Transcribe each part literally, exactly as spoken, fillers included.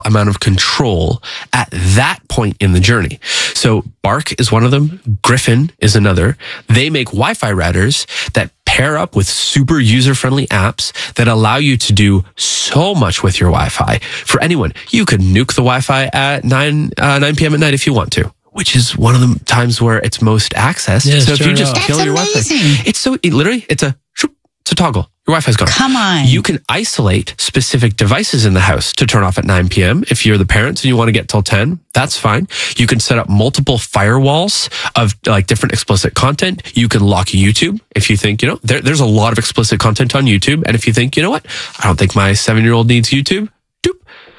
amount of control at that point in the journey. So Bark is one of them. Griffin is another. They make Wi-Fi routers that pair up with super user-friendly apps that allow you to do so much with your Wi-Fi. For anyone, you could nuke the Wi-Fi at nine p.m. at night if you want to, which is one of the times where it's most accessed. Yes, so if you just That's kill your amazing. Wi-Fi, it's so it, literally it's a it's a toggle. Your Wi-Fi's gone. Come on. You can isolate specific devices in the house to turn off at nine p.m. If you're the parents and you want to get till ten, that's fine. You can set up multiple firewalls of like different explicit content. You can lock YouTube if you think, you know, there, there's a lot of explicit content on YouTube. And if you think, you know what, I don't think my seven-year-old needs YouTube, doop.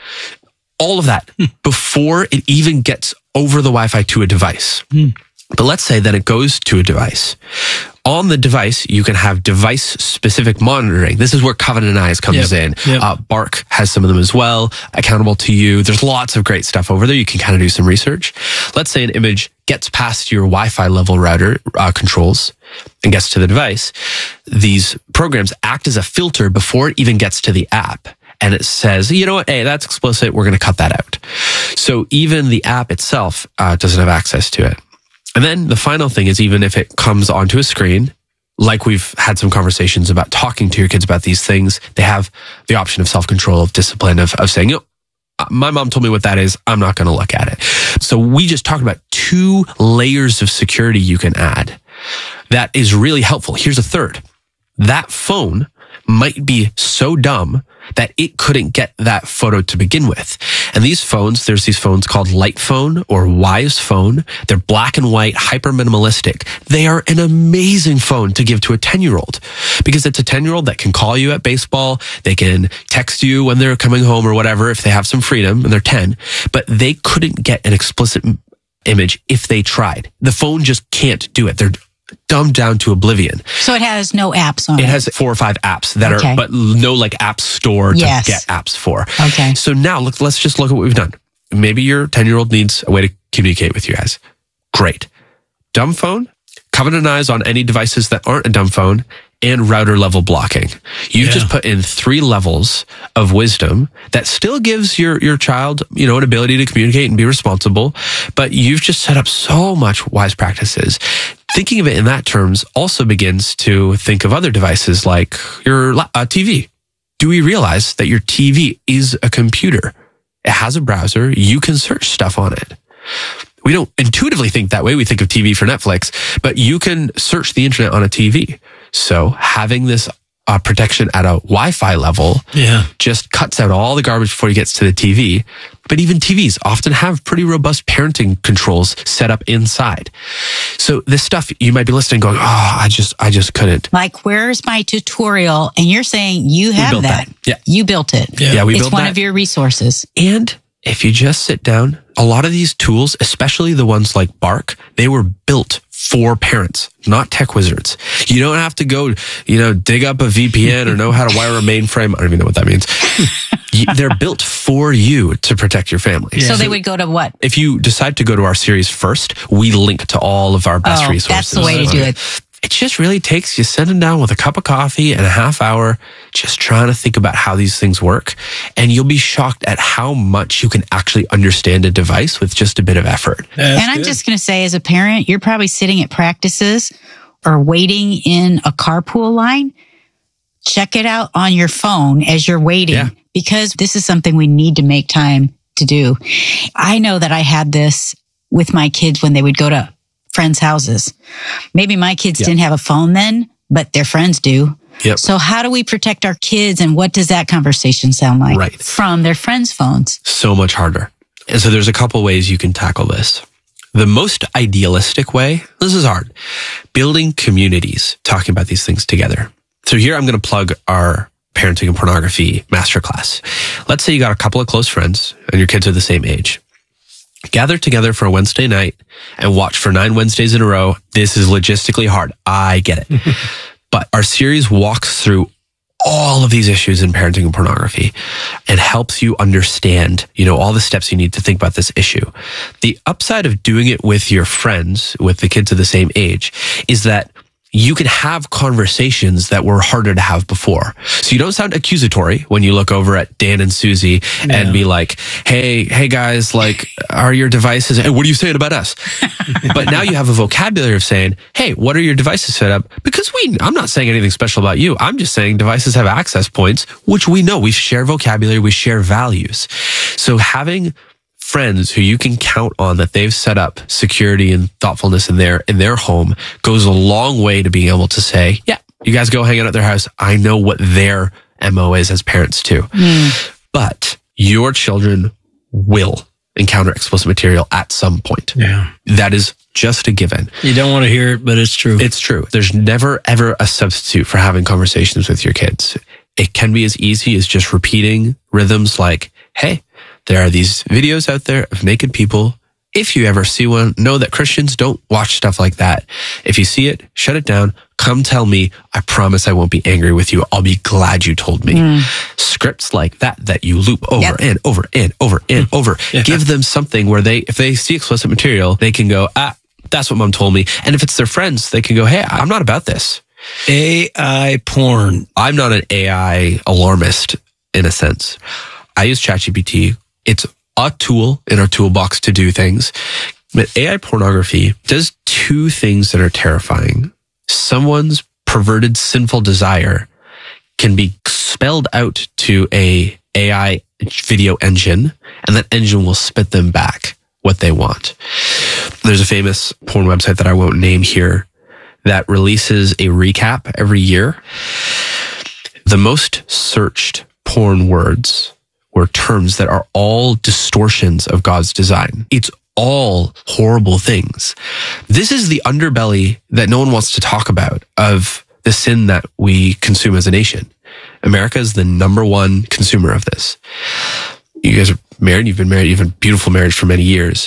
All of that before it even gets over the Wi-Fi to a device. Mm. But let's say that it goes to a device. On the device, you can have device-specific monitoring. This is where Covenant Eyes comes Yep. in. Yep. Uh, Bark has some of them as well, accountable to you. There's lots of great stuff over there. You can kind of do some research. Let's say an image gets past your Wi-Fi level router uh, controls and gets to the device. These programs act as a filter before it even gets to the app. And it says, you know what, hey, that's explicit. We're going to cut that out. So even the app itself uh, doesn't have access to it. And then the final thing is, even if it comes onto a screen, like we've had some conversations about talking to your kids about these things, they have the option of self-control, of discipline, of, of saying, you know, my mom told me what that is. I'm not going to look at it. So we just talked about two layers of security you can add. That is really helpful. Here's a third. That phone might be so dumb that it couldn't get that photo to begin with. And these phones, there's these phones called Light Phone or Wise Phone. They're black and white, hyper minimalistic. They are an amazing phone to give to a ten-year-old because it's a ten-year-old that can call you at baseball. They can text you when they're coming home or whatever if they have some freedom and they're ten. But they couldn't get an explicit image if they tried. The phone just can't do it. They're dumbed down to oblivion. So it has no apps on it. It has four or five apps that Okay. are, but no like app store to Yes. get apps for. Okay. So now look, let's just look at what we've done. Maybe your ten-year-old needs a way to communicate with you guys. Great. Dumb phone, Covenant Eyes on any devices that aren't a dumb phone, and router level blocking. You've Yeah. just put in three levels of wisdom that still gives your, your child, you know, an ability to communicate and be responsible, but you've just set up so much wise practices. Thinking of it in that terms also begins to think of other devices like your uh, T V. Do we realize that your T V is a computer? It has a browser. You can search stuff on it. We don't intuitively think that way. We think of T V for Netflix, but you can search the internet on a T V. So having this uh, protection at a Wi-Fi level Yeah. just cuts out all the garbage before you get to the T V. But even T Vs often have pretty robust parenting controls set up inside. So this stuff, you might be listening going, oh, I just, I just couldn't. Like, where's my tutorial? And you're saying you have built that. that. Yeah. You built it. Yeah. Yeah, we It's built one that. of your resources. And if you just sit down, a lot of these tools, especially the ones like Bark, they were built for parents, not tech wizards. You don't have to go, you know, dig up a V P N or know how to wire a mainframe. I don't even know what that means. You- They're built for you to protect your family. So they would go to what? If you decide to go to our series first, we link to all of our best Oh, resources. that's the way to do it. It just really takes you sitting down with a cup of coffee and a half hour, just trying to think about how these things work. And you'll be shocked at how much you can actually understand a device with just a bit of effort. That's and I'm good. just going to say, as a parent, you're probably sitting at practices or waiting in a carpool line. Check it out on your phone as you're waiting, Yeah. because this is something we need to make time to do. I know that I had this with my kids when they would go to friends' houses. Maybe my kids Yeah. didn't have a phone then, but their friends do. Yep. So how do we protect our kids, and what does that conversation sound like Right. from their friends' phones? So much harder. And so there's a couple ways you can tackle this. The most idealistic way, this is hard, building communities, talking about these things together. So here I'm going to plug our parenting and pornography masterclass. Let's say you got a couple of close friends and your kids are the same age. Gather together for a Wednesday night and watch for nine Wednesdays in a row. This is logistically hard. I get it. But our series walks through all of these issues in parenting and pornography and helps you understand, you know, all the steps you need to think about this issue. The upside of doing it with your friends, with the kids of the same age, is that you can have conversations that were harder to have before. So you don't sound accusatory when you look over at Dan and Susie yeah. and be like, hey, hey guys, like, are your devices, hey, what are you saying about us? But now you have a vocabulary of saying, hey, what are your devices set up? Because we, I'm not saying anything special about you. I'm just saying devices have access points, which we know. We share vocabulary, we share values. So having friends who you can count on that they've set up security and thoughtfulness in their in their home goes a long way to being able to say, yeah, you guys go hang out at their house. I know what their M O is as parents too. Mm. But your children will encounter explicit material at some point. Yeah. That is just a given. You don't want to hear it, but it's true. It's true. There's never, ever a substitute for having conversations with your kids. It can be as easy as just repeating rhythms like, hey, there are these videos out there of naked people. If you ever see one, know that Christians don't watch stuff like that. If you see it, shut it down. Come tell me. I promise I won't be angry with you. I'll be glad you told me. Mm. Scripts like that, that you loop over yep. and over and over and over. Yeah. Give them something where they, if they see explicit material, they can go, ah, that's what mom told me. And if it's their friends, they can go, hey, I'm not about this. A I porn. I'm not an A I alarmist in a sense. I use ChatGPT. It's a tool in our toolbox to do things. But A I pornography does two things that are terrifying. Someone's perverted sinful desire can be spelled out to a AI video engine, and that engine will spit them back what they want. There's a famous porn website that I won't name here that releases a recap every year. The most searched porn words were terms that are all distortions of God's design. It's all horrible things. This is the underbelly that no one wants to talk about of the sin that we consume as a nation. America is the number one consumer of this. You guys are married, you've been married, you've had a beautiful marriage for many years.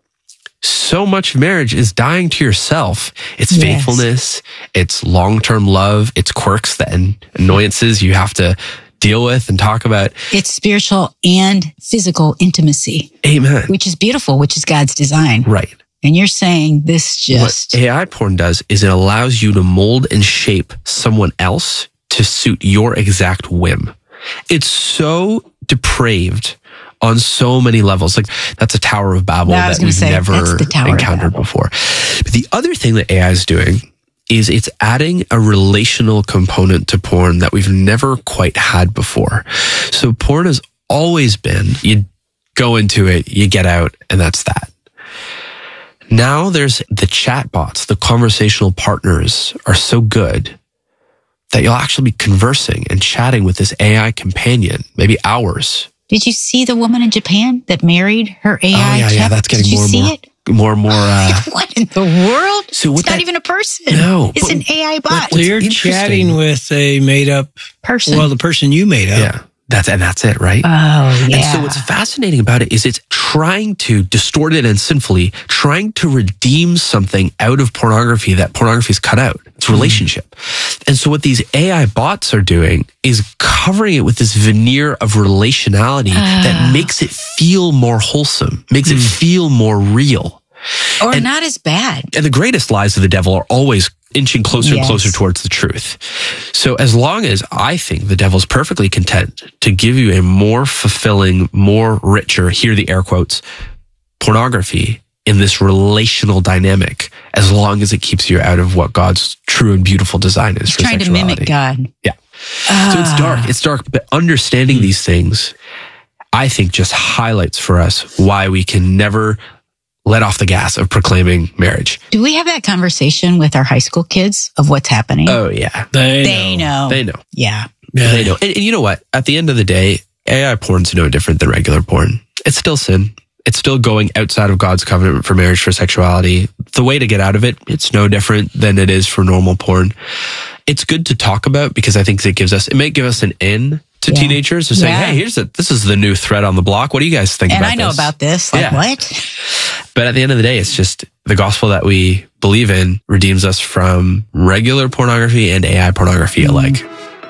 So much of marriage is dying to yourself. It's yes. faithfulness, it's long-term love, it's quirks and annoyances you have to deal with and talk about. It's spiritual and physical intimacy. Amen. Which is beautiful, which is God's design. Right. And you're saying this just... What A I porn does is it allows you to mold and shape someone else to suit your exact whim. It's so depraved on so many levels. Like, that's a Tower of Babel no, that we've say, never encountered before. But the other thing that A I is doing is it's adding a relational component to porn that we've never quite had before. So porn has always been, you go into it, you get out, and that's that. Now there's the chat bots, the conversational partners are so good that you'll actually be conversing and chatting with this A I companion, maybe hours. Did you see the woman in Japan that married her A I? Oh, yeah, chat? yeah, that's getting Did more and you more. see it? More and more. Uh, what in the world? So it's that, not even a person. No. It's an A I bot. So you're chatting with a made up person. Well, the person you made up. Yeah. That's, and that's it, right? Oh, yeah. And so what's fascinating about it is it's trying to distort it and sinfully, trying to redeem something out of pornography that pornography's cut out. It's relationship. Mm. And so what these A I bots are doing is covering it with this veneer of relationality uh. that makes it feel more wholesome, makes mm. it feel more real. Or and, not as bad. And the greatest lies of the devil are always inching closer yes. and closer towards the truth. So as long as I think the devil's perfectly content to give you a more fulfilling, more richer, hear the air quotes, pornography in this relational dynamic, as long as it keeps you out of what God's true and beautiful design is. He's for trying sexuality. to mimic God. Yeah. Uh. So it's dark. It's dark. But understanding these things, I think, just highlights for us why we can never let off the gas of proclaiming marriage. Do we have that conversation with our high school kids of what's happening? Oh, yeah. They, they know. know. They know. Yeah. yeah. They know. And, and you know what? At the end of the day, A I porn's no different than regular porn. It's still sin. It's still going outside of God's covenant for marriage, for sexuality. The way to get out of it, it's no different than it is for normal porn. It's good to talk about because I think it gives us, it may give us an in to yeah. teenagers of saying, yeah. hey, here's a, this is the new thread on the block. What do you guys think and about this? And I know about this. Like, yeah. what? But at the end of the day, it's just the gospel that we believe in redeems us from regular pornography and A I pornography mm. alike.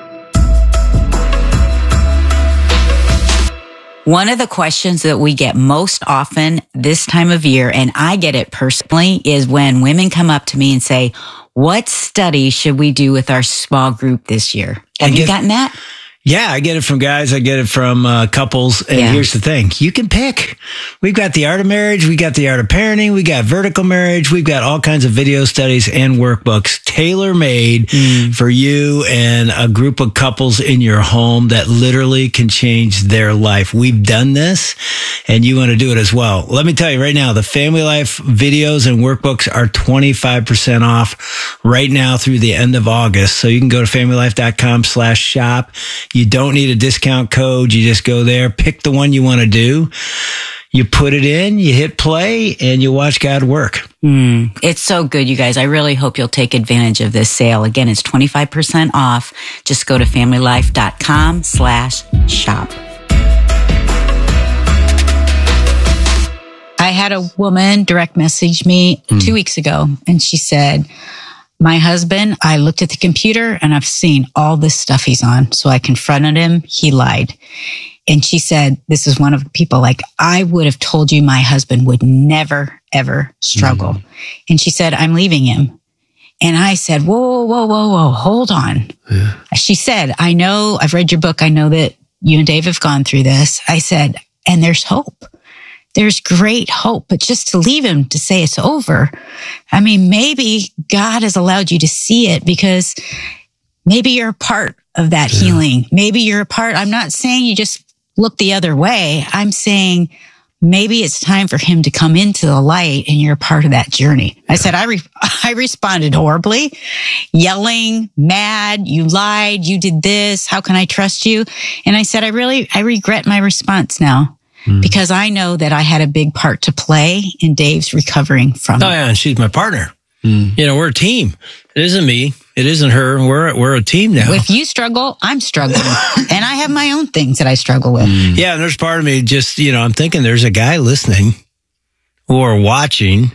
One of the questions that we get most often this time of year, and I get it personally, is when women come up to me and say, what study should we do with our small group this year? Have get, you gotten that? Yeah, I get it from guys. I get it from uh, couples. And yeah. Here's the thing. You can pick. We've got the art of marriage. We got the art of parenting. We got vertical marriage. We've got all kinds of video studies and workbooks tailor-made mm. for you and a group of couples in your home that literally can change their life. We've done this, and you want to do it as well. Let me tell you right now, the Family Life videos and workbooks are twenty-five percent off right now through the end of August. So you can go to familylife.com slash shop. You don't need a discount code. You just go there, pick the one you want to do. You put it in, you hit play, and you watch God work. Mm, it's so good, you guys. I really hope you'll take advantage of this sale. Again, it's twenty-five percent off. Just go to familylife.com slash shop. I had a woman direct message me mm. two weeks ago, and she said, my husband, I looked at the computer and I've seen all this stuff he's on. So I confronted him. He lied. And she said, this is one of the people, like, I would have told you my husband would never, ever struggle. Mm. And she said, I'm leaving him. And I said, whoa, whoa, whoa, whoa, hold on. Yeah. She said, I know, I've read your book. I know that you and Dave have gone through this. I said, and there's hope. There's great hope, but just to leave him to say it's over. I mean, maybe God has allowed you to see it because maybe you're a part of that yeah. healing. Maybe you're a part. I'm not saying you just look the other way. I'm saying maybe it's time for him to come into the light and you're a part of that journey. Yeah. I said, I, re- I responded horribly, yelling, mad, you lied, you did this. How can I trust you? And I said, I really, I regret my response now. Because I know that I had a big part to play in Dave's recovering from it. Oh, yeah, and she's my partner. Mm. You know, we're a team. It isn't me. It isn't her. We're we're a team now. If you struggle, I'm struggling. And I have my own things that I struggle with. Mm. Yeah, and there's part of me just, you know, I'm thinking there's a guy listening or watching,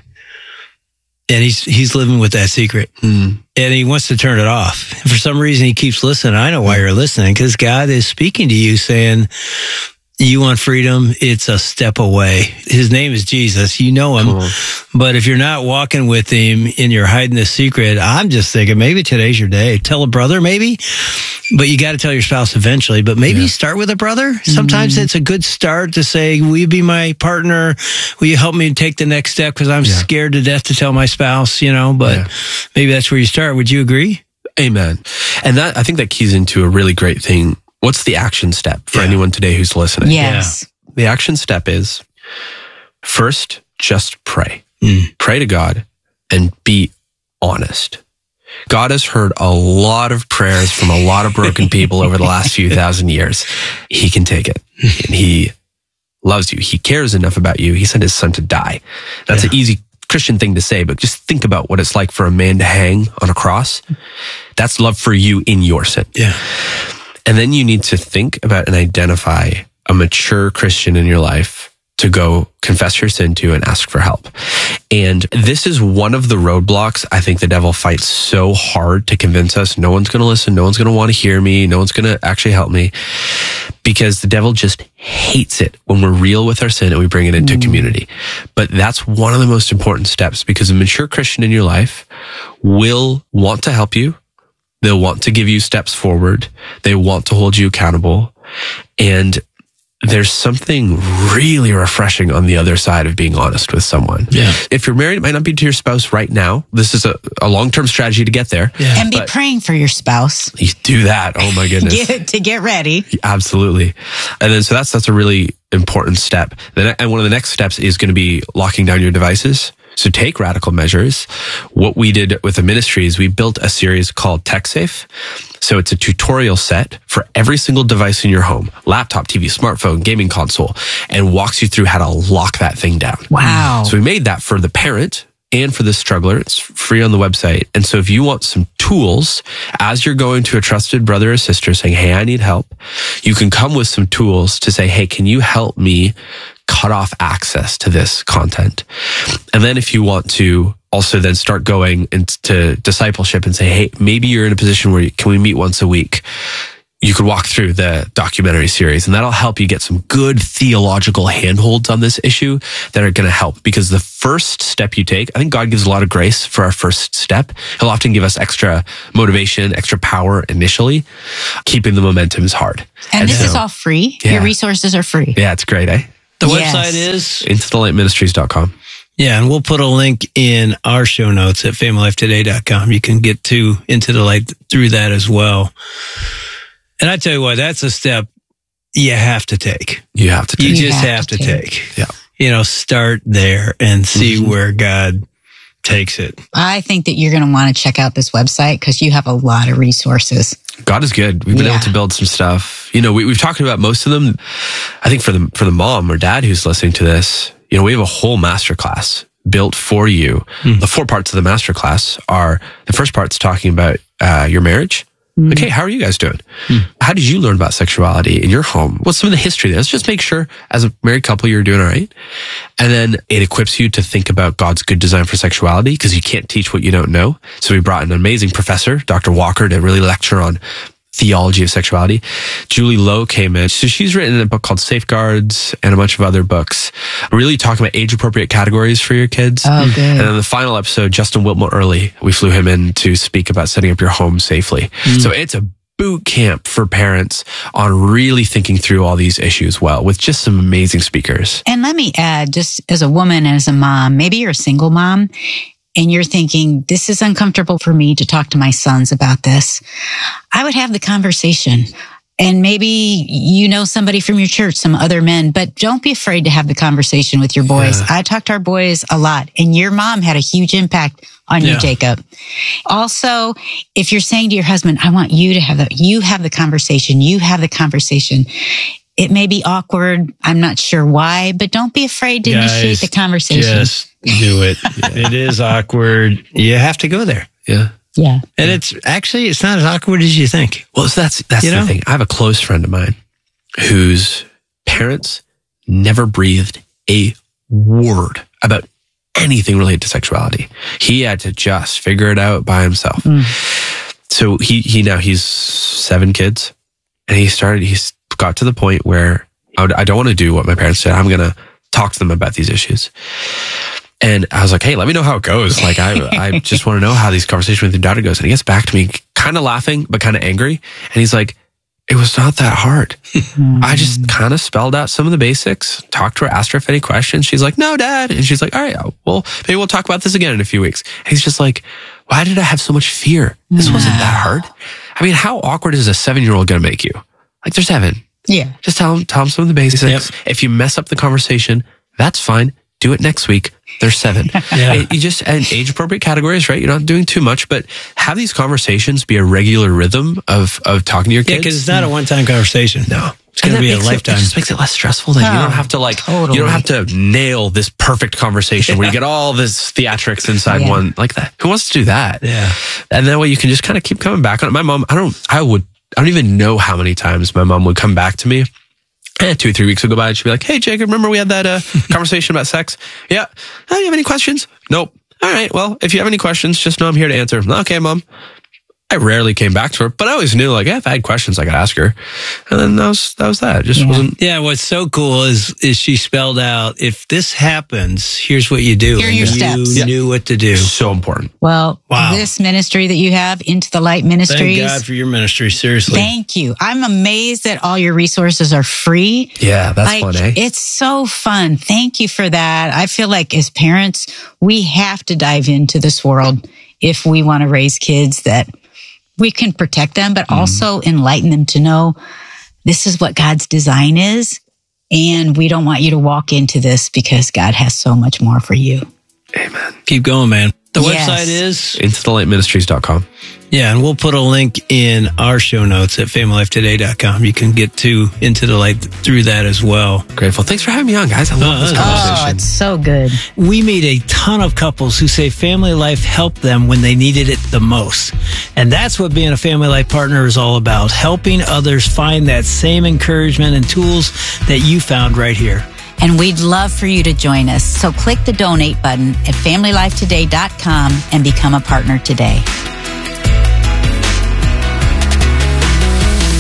and he's he's living with that secret. Mm. And he wants to turn it off. For some reason, he keeps listening. I know why you're listening, because God is speaking to you saying, you want freedom, it's a step away. His name is Jesus. You know him. Cool. But if you're not walking with him and you're hiding the secret, I'm just thinking maybe today's your day. Tell a brother maybe, but you got to tell your spouse eventually. But maybe yeah. start with a brother. Sometimes mm-hmm. it's a good start to say, will you be my partner? Will you help me take the next step? Because I'm yeah. scared to death to tell my spouse, you know, but yeah. maybe that's where you start. Would you agree? Amen. And that, I think that keys into a really great thing. What's the action step for yeah. anyone today who's listening? Yes. Yeah. The action step is first, just pray. Mm. Pray to God and be honest. God has heard a lot of prayers from a lot of broken people over the last few thousand years. He can take it. And he loves you. He cares enough about you. He sent his son to die. That's yeah. an easy Christian thing to say, but just think about what it's like for a man to hang on a cross. That's love for you in your sin. Yeah. And then you need to think about and identify a mature Christian in your life to go confess your sin to and ask for help. And this is one of the roadblocks I think the devil fights so hard to convince us no one's going to listen, no one's going to want to hear me, no one's going to actually help me, because the devil just hates it when we're real with our sin and we bring it into mm. community. But that's one of the most important steps, because a mature Christian in your life will want to help you. They'll want to give you steps forward. They want to hold you accountable. And there's something really refreshing on the other side of being honest with someone. Yeah. If you're married, it might not be to your spouse right now. This is a, a long-term strategy to get there. Yeah. And be praying for your spouse. You do that. Oh my goodness. get, to get ready. Absolutely. And then, so that's, that's a really important step. Then, and one of the next steps is going to be locking down your devices. So take radical measures. What we did with the ministry is we built a series called TechSafe. So it's a tutorial set for every single device in your home, laptop, T V, smartphone, gaming console, and walks you through how to lock that thing down. Wow. So we made that for the parent and for the struggler. It's free on the website. And so if you want some tools as you're going to a trusted brother or sister saying, hey, I need help, you can come with some tools to say, hey, can you help me cut off access to this content? And then if you want to also then start going into discipleship and say, hey, maybe you're in a position where you, can we meet once a week? you could walk through the documentary series, and that'll help you get some good theological handholds on this issue that are going to help. Because the first step you take, I think God gives a lot of grace for our first step. He'll often give us extra motivation, extra power initially. Keeping the momentum is hard. And, and this so, is all free. yeah. Your resources are free. Yeah, it's great, eh? The Yes. website is? into the light ministries dot com. Yeah, and we'll put a link in our show notes at family life today dot com. You can get to Into the Light through that as well. And I tell you what, that's a step you have to take. You have to take You You just have have to to take. take. Yeah. You know, start there and see where God takes it. I think that you're going to want to check out this website because you have a lot of resources. God is good. We've been Yeah. able to build some stuff. You know, we, we've talked about most of them. I think for the for the mom or dad who's listening to this, you know, we have a whole masterclass built for you. Mm. The four parts of the masterclass are, the first part's talking about uh, your marriage. Mm. Okay, how are you guys doing? How did you learn about sexuality in your home? What's some of the history there? Let's just make sure as a married couple you're doing all right. And then it equips you to think about God's good design for sexuality, because you can't teach what you don't know. So we brought an amazing professor, Doctor Walker, to really lecture on theology of sexuality. Julie Lowe came in. So she's written a book called Safeguards and a bunch of other books, really talking about age-appropriate categories for your kids. Oh, good. And then the final episode, Justin Wiltmore Early, we flew him in to speak about setting up your home safely. So it's a boot camp for parents on really thinking through all these issues well, with just some amazing speakers. And let me add, just as a woman and as a mom, maybe you're a single mom and you're thinking, this is uncomfortable for me to talk to my sons about this. I would have the conversation. And maybe you know somebody from your church, some other men, but don't be afraid to have the conversation with your boys. Yeah. I talk to our boys a lot, and your mom had a huge impact on Yeah. you, Jacob. Also, if you're saying to your husband, I want you to have that, you have the conversation, you have the conversation. It may be awkward. I'm not sure why, but don't be afraid to initiate Guys, the conversation. Just do it. It is awkward. You have to go there. Yeah. Yeah. And it's actually, it's not as awkward as you think. Well, so that's that's You the know? thing. I have a close friend of mine whose parents never breathed a word about anything related to sexuality. He had to just figure it out by himself. So he he now he's seven kids, and he started. He's got to the point where I, would, I don't want to do what my parents said. I'm going to talk to them about these issues. And I was like, hey, let me know how it goes. Like, I I just want to know how these conversations with your daughter goes. And he gets back to me kind of laughing, but kind of angry. And he's like, it was not that hard. I just kind of spelled out some of the basics, talked to her, asked her if any questions. She's like, no, Dad. And she's like, all right, well, maybe we'll talk about this again in a few weeks. And he's just like, why did I have so much fear? This wasn't that hard. I mean, how awkward is a seven-year-old going to make you? Like, they're seven. Yeah. Just tell them, tell them some of the basics. Yep. If you mess up the conversation, that's fine. Do it next week. They're seven. Yeah. You just, and age appropriate categories, right? You're not doing too much, but have these conversations be a regular rhythm of, of talking to your Yeah, kids. because it's not a one-time conversation. No. It's going to And be that a makes it- lifetime. It just makes it less stressful. Then you Oh, don't have to like, totally. you don't have to nail this perfect conversation where you get all this theatrics inside Yeah. one like that. Who wants to do that? Yeah. And that way you can just kind of keep coming back on it. My mom, I don't, I would, I don't even know how many times my mom would come back to me. Eh, two or three weeks would go by and she'd be like, hey, Jacob, remember we had that uh, conversation about sex? Yeah. Oh, you have any questions? Nope. All right. Well, if you have any questions, just know I'm here to answer. Okay, Mom. I rarely came back to her, but I always knew, like, yeah, if I had questions, I could ask her. And then that was, that was that. It just Yeah. wasn't. Yeah, what's so cool is is she spelled out, if this happens, here's what you do. Here are And your you steps. Yeah. knew what to do. So important. Well, Wow. this ministry that you have, Into the Light Thank Ministries. God for your ministry, seriously. Thank you. I'm amazed that all your resources are free. Yeah, that's like, fun, eh? It's so fun. Thank you for that. I feel like as parents, we have to dive into this world if we want to raise kids that we can protect them, but also enlighten them to know this is what God's design is. And we don't want you to walk into this because God has so much more for you. Amen. Keep going, man. The Yes. website is, into the light ministries dot com. yeah, and we'll put a link in our show notes at family life today dot com. You can get to Into the Light through that as well. Grateful. Thanks for having me on, guys. I love Oh, this that's Oh, conversation. it's so good. We meet a ton of couples who say family life helped them when they needed it the most. And that's what being a family life partner is all about, helping others find that same encouragement and tools that you found right here. And we'd love for you to join us. So click the donate button at family life today dot com and become a partner today.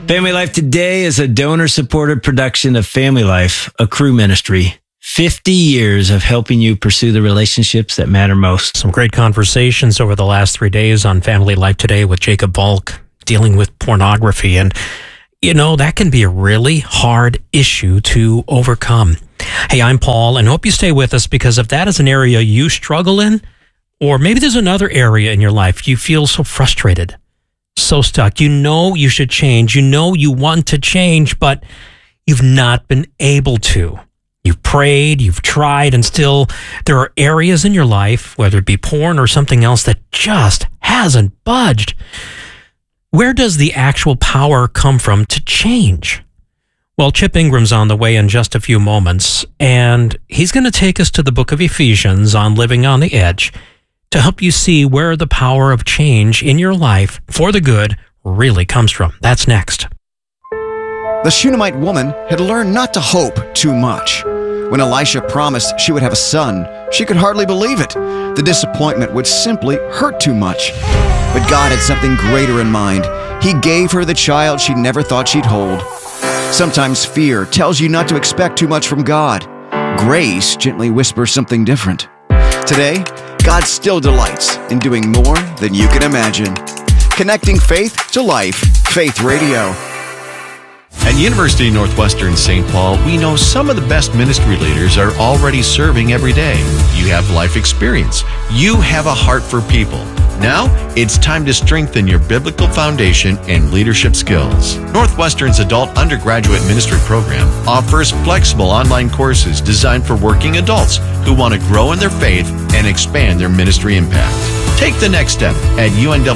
Family Life Today is a donor-supported production of Family Life, a Cru ministry. fifty years of helping you pursue the relationships that matter most. Some great conversations over the last three days on Family Life Today with Jacob Volk, dealing with pornography. And, you know, that can be a really hard issue to overcome. Hey, I'm Paul, and hope you stay with us, because if that is an area you struggle in, or maybe there's another area in your life you feel so frustrated, so stuck, you know you should change, you know you want to change, but you've not been able to. You've prayed, you've tried, and still there are areas in your life, whether it be porn or something else, that just hasn't budged. Where does the actual power come from to change? Well, Chip Ingram's on the way in just a few moments, and he's going to take us to the book of Ephesians on Living on the Edge to help you see where the power of change in your life for the good really comes from. That's next. The Shunammite woman had learned not to hope too much. When Elisha promised she would have a son, she could hardly believe it. The disappointment would simply hurt too much. But God had something greater in mind. He gave her the child she never thought she'd hold. Sometimes fear tells you not to expect too much from God. Grace gently whispers something different. Today, God still delights in doing more than you can imagine. Connecting faith to life. Faith Radio. At University of Northwestern Saint Paul, we know some of the best ministry leaders are already serving every day. You have life experience. You have a heart for people. Now, it's time to strengthen your biblical foundation and leadership skills. Northwestern's adult undergraduate ministry program offers flexible online courses designed for working adults who want to grow in their faith and expand their ministry impact. Take the next step at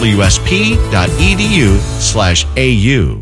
unwsp.edu slash AU.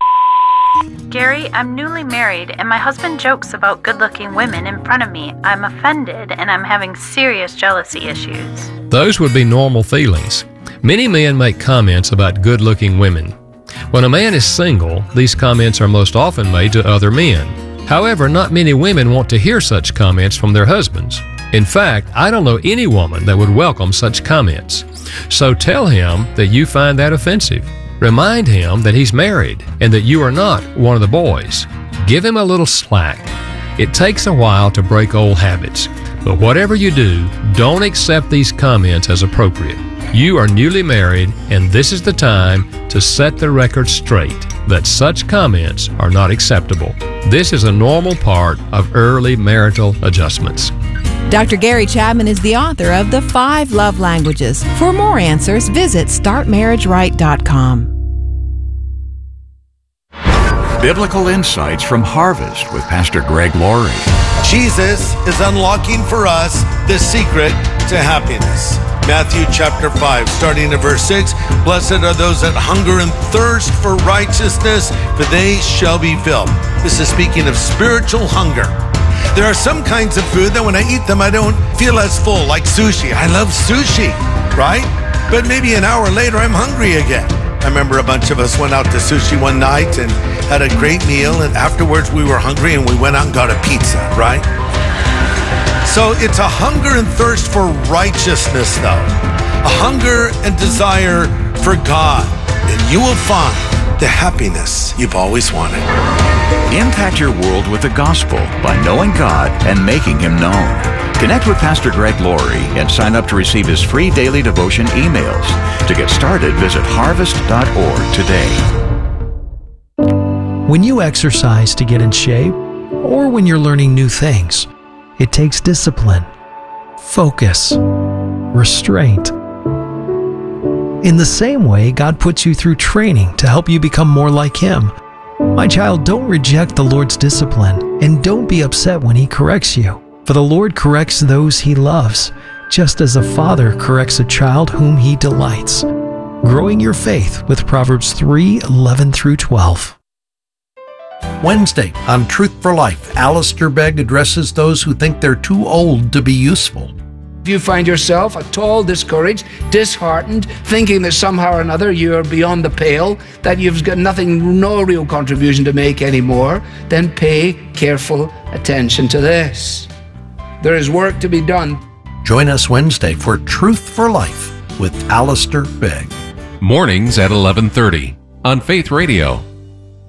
Gary, I'm newly married, and my husband jokes about good-looking women in front of me. I'm offended, and I'm having serious jealousy issues. Those would be normal feelings. Many men make comments about good-looking women. When a man is single, these comments are most often made to other men. However, not many women want to hear such comments from their husbands. In fact, I don't know any woman that would welcome such comments. So tell him that you find that offensive. Remind him that he's married and that you are not one of the boys. Give him a little slack. It takes a while to break old habits, but whatever you do, don't accept these comments as appropriate. You are newly married, and this is the time to set the record straight that such comments are not acceptable. This is a normal part of early marital adjustments. Doctor Gary Chapman is the author of The Five Love Languages. For more answers, visit start marriage right dot com. Biblical Insights from Harvest with Pastor Greg Laurie. Jesus is unlocking for us the secret to happiness. Matthew chapter five, starting at verse six. Blessed are those that hunger and thirst for righteousness, for they shall be filled. This is speaking of spiritual hunger. There are some kinds of food that when I eat them, I don't feel as full, like sushi. I love sushi, right? But maybe an hour later, I'm hungry again. I remember a bunch of us went out to sushi one night and had a great meal, and afterwards we were hungry and we went out and got a pizza, right? So it's a hunger and thirst for righteousness, though. A hunger and desire for God, and you will find the happiness you've always wanted. Impact your world with the gospel by knowing God and making Him known. Connect with Pastor Greg Laurie and sign up to receive his free daily devotion emails. To get started, visit harvest dot org today. When you exercise to get in shape, or when you're learning new things, it takes discipline, focus, restraint. In the same way, God puts you through training to help you become more like Him. My child, don't reject the Lord's discipline, and don't be upset when He corrects you. For the Lord corrects those He loves, just as a father corrects a child whom He delights. Growing your faith with Proverbs three, eleven through twelve. Wednesday on Truth for Life, Alistair Begg addresses those who think they're too old to be useful. If you find yourself at all discouraged, disheartened, thinking that somehow or another you're beyond the pale, that you've got nothing, no real contribution to make anymore, then pay careful attention to this. There is work to be done. Join us Wednesday for Truth for Life with Alistair Begg. Mornings at eleven thirty on Faith Radio.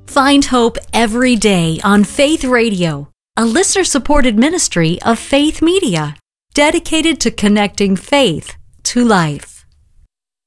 Find hope every day on Faith Radio, a listener-supported ministry of Faith Media, dedicated to connecting faith to life.